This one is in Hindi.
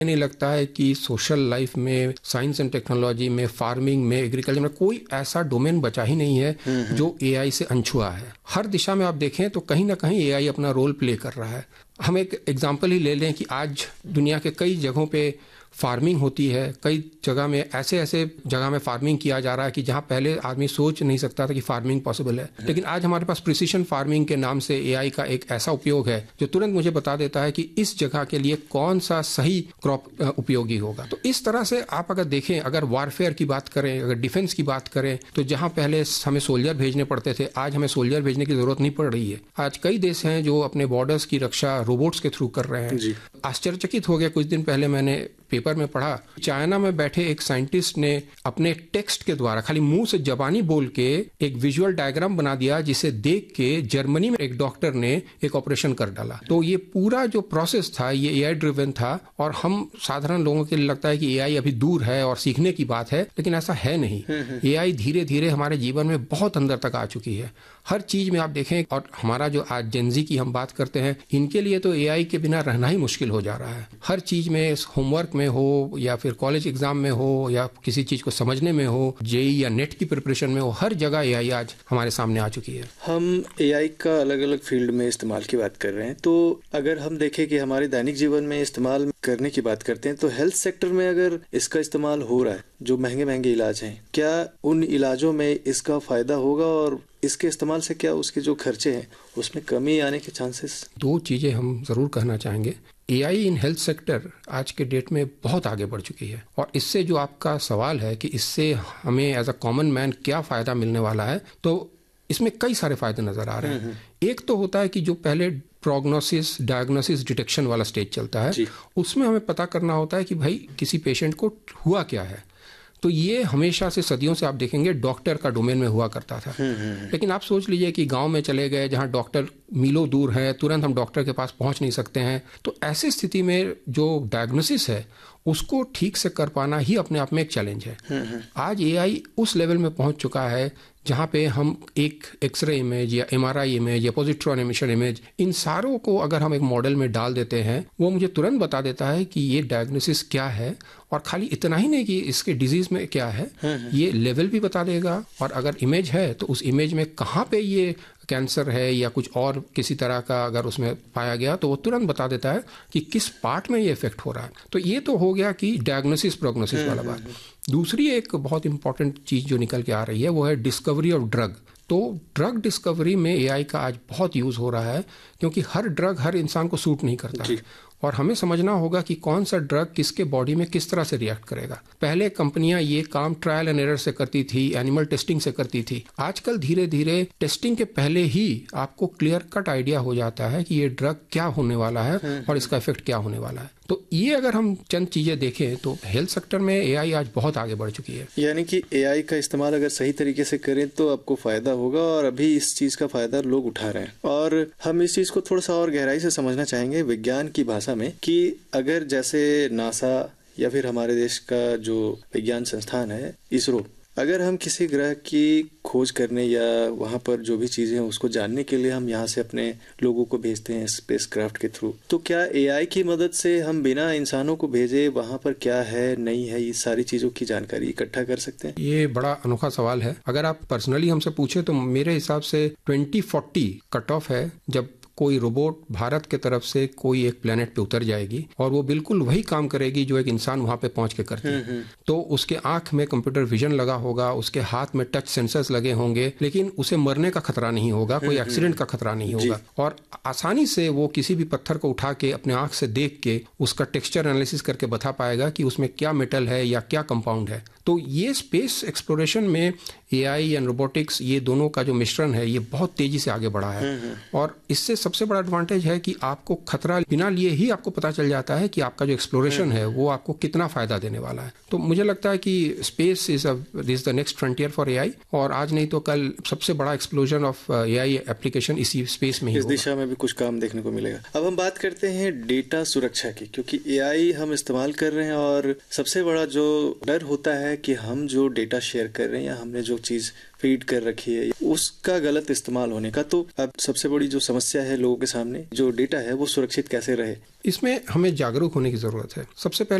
नहीं लगता है कि सोशल लाइफ में, साइंस एंड टेक्नोलॉजी में, फार्मिंग में, एग्रीकल्चर में कोई ऐसा डोमेन बचा ही नहीं है जो एआई से अनछुआ है। हर दिशा में आप देखें तो कहीं ना कहीं एआई अपना रोल प्ले कर रहा है। हम एक एग्जांपल ही ले लें कि आज दुनिया के कई जगहों पे फार्मिंग होती है, कई जगह में ऐसे जगह में फार्मिंग किया जा रहा है कि जहां पहले आदमी सोच नहीं सकता था कि फार्मिंग पॉसिबल है। लेकिन आज हमारे पास प्रिसिशन फार्मिंग के नाम से एआई का एक ऐसा उपयोग है जो तुरंत मुझे बता देता है कि इस जगह के लिए कौन सा सही क्रॉप उपयोगी होगा। तो इस तरह से आप अगर देखें, अगर वारफेयर की बात करें, अगर डिफेंस की बात करें, तो जहां पहले हमें सोल्जर भेजने पड़ते थे, आज हमें सोल्जर भेजने की जरूरत नहीं पड़ रही है। आज कई देश हैं जो अपने बॉर्डर्स की रक्षा रोबोट्स के थ्रू कर रहे हैं। आश्चर्यचकित हो गया, कुछ दिन पहले मैंने पेपर में पढ़ा, चाइना में बैठे एक साइंटिस्ट ने अपने टेक्स्ट के द्वारा खाली मुंह से जबानी बोल के एक विजुअल डायग्राम बना दिया, जिसे देख के जर्मनी में एक डॉक्टर ने एक ऑपरेशन कर डाला। तो ये पूरा जो प्रोसेस था ये एआई ड्रिवन था। और हम साधारण लोगों के लिए लगता है कि एआई अभी दूर है और सीखने की बात है, लेकिन ऐसा है नहीं। एआई धीरे धीरे हमारे जीवन में बहुत अंदर तक आ चुकी है। हर चीज में आप देखें, और हमारा जो आज जेनजी की हम बात करते हैं, इनके लिए तो एआई के बिना रहना ही मुश्किल हो जा रहा है। हर चीज में, होमवर्क में हो या फिर कॉलेज एग्जाम में हो या किसी चीज को समझने में हो, जेई या नेट की प्रिपरेशन में हो, हर जगह एआई आज हमारे सामने आ चुकी है। हम एआई का अलग अलग फील्ड में इस्तेमाल की बात कर रहे हैं, तो अगर हम देखें कि हमारे दैनिक जीवन में इस्तेमाल करने की बात करते हैं, तो हेल्थ सेक्टर में अगर इसका इस्तेमाल हो रहा है, जो महंगे महंगे इलाज हैं, क्या उन इलाजों में इसका फायदा होगा और इसके इस्तेमाल से क्या उसके जो खर्चे हैं उसमें कमी आने के चांसेस? दो चीजें हम जरूर कहना चाहेंगे। एआई इन हेल्थ सेक्टर आज के डेट में बहुत आगे बढ़ चुकी है, और इससे जो आपका सवाल है कि इससे हमें एज अ कॉमन मैन क्या फायदा मिलने वाला है, तो इसमें कई सारे फायदे नजर आ रहे हैं। एक तो होता है कि जो पहले प्रोग्नोसिस, डायग्नोसिस, डिटेक्शन वाला स्टेज चलता है, उसमें हमें पता करना होता है कि भाई किसी पेशेंट को हुआ क्या है। तो ये हमेशा से, सदियों से आप देखेंगे डॉक्टर का डोमेन में हुआ करता था। लेकिन आप सोच लीजिए कि गांव में चले गए जहां डॉक्टर मीलों दूर है, तुरंत हम डॉक्टर के पास पहुंच नहीं सकते हैं। तो ऐसी स्थिति में जो डायग्नोसिस है उसको ठीक से कर पाना ही अपने आप में एक चैलेंज है। आज एआई उस लेवल में पहुंच चुका है जहां पे हम एक एक्सरे इमेज या एमआरआई इमेज या पॉजिट्रॉन एमिशन इमेज, इन सारों को अगर हम एक मॉडल में डाल देते हैं, वो मुझे तुरंत बता देता है कि ये डायग्नोसिस क्या है। और खाली इतना ही नहीं कि इसके डिजीज में क्या है, ये लेवल भी बता देगा। और अगर इमेज है तो उस इमेज में कहाँ पे ये कैंसर है या कुछ और किसी तरह का अगर उसमें पाया गया तो वो तुरंत बता देता है कि किस पार्ट में ये इफेक्ट हो रहा है। तो ये तो हो गया कि डायग्नोसिस प्रोग्नोसिस वाला बात। दूसरी एक बहुत इंपॉर्टेंट चीज जो निकल के आ रही है वो है डिस्कवरी ऑफ ड्रग। तो ड्रग डिस्कवरी में एआई का आज बहुत यूज हो रहा है, क्योंकि हर ड्रग हर इंसान को सूट नहीं करता है, और हमें समझना होगा कि कौन सा ड्रग किसके बॉडी में किस तरह से रिएक्ट करेगा। पहले कंपनियां ये काम ट्रायल एंड एरर से करती थी, एनिमल टेस्टिंग से करती थी। आजकल धीरे धीरे टेस्टिंग के पहले ही आपको क्लियर कट आइडिया हो जाता है कि ये ड्रग क्या होने वाला है और इसका इफेक्ट क्या होने वाला है। तो ये अगर हम चंद चीजें देखें तो हेल्थ सेक्टर में एआई आज बहुत आगे बढ़ चुकी है। यानी कि एआई का इस्तेमाल अगर सही तरीके से करें तो आपको फायदा होगा, और अभी इस चीज का फायदा लोग उठा रहे हैं। और हम इस चीज को थोड़ा सा और गहराई से समझना चाहेंगे विज्ञान की भाषा में, कि अगर जैसे नासा या फिर हमारे देश का जो विज्ञान संस्थान है इसरो, अगर हम किसी ग्रह की खोज करने या वहां पर जो भी चीजें हैं उसको जानने के लिए हम यहाँ से अपने लोगों को भेजते हैं स्पेसक्राफ्ट के थ्रू, तो क्या एआई की मदद से हम बिना इंसानों को भेजे वहां पर क्या है नहीं है ये सारी चीजों की जानकारी इकट्ठा कर सकते हैं? ये बड़ा अनोखा सवाल है। अगर आप पर्सनली हमसे पूछे तो मेरे हिसाब से 2040 कट ऑफ है जब कोई रोबोट भारत के तरफ से कोई एक प्लेनेट पे उतर जाएगी और वो बिल्कुल वही काम करेगी जो एक इंसान वहां पे पहुंच के करती है। तो उसके आंख में कंप्यूटर विजन लगा होगा, उसके हाथ में टच सेंसर्स लगे होंगे, लेकिन उसे मरने का खतरा नहीं होगा, कोई एक्सीडेंट का खतरा नहीं होगा, और आसानी से वो किसी भी पत्थर को उठा के अपने आंख से देख के उसका टेक्सचर एनालिसिस करके बता पाएगा कि उसमें क्या मेटल है या क्या कंपाउंड है। तो ये स्पेस एक्सप्लोरेशन में एआई एंड रोबोटिक्स, ये दोनों का जो मिश्रण है ये बहुत तेजी से आगे बढ़ा है। और इससे सबसे बड़ा एडवांटेज है कि आपको खतरा बिना लिए ही आपको पता चल जाता है कि आपका जो एक्सप्लोरेशन है वो आपको कितना फायदा देने वाला है। तो मुझे लगता है कि space is the next frontier for AI, और आज नहीं तो कल सबसे बड़ा एक्सप्लोजन ऑफ एआई एप्लीकेशन इसी स्पेस में ही इस दिशा में भी कुछ काम देखने को मिलेगा। अब हम बात करते हैं डेटा सुरक्षा की, क्योंकि एआई हम इस्तेमाल कर रहे हैं और सबसे बड़ा जो डर होता है कि हम जो डेटा शेयर कर रहे हैं या हमने जो चीज फीड कर रखी है, उसका गलत इस्तेमाल होने का। तो अब सबसे बड़ी जो समस्या है लोगों के सामने, जो डेटा है वो सुरक्षित कैसे रहे, इसमें हमें जागरूक होने की जरूरत है। सबसे पहले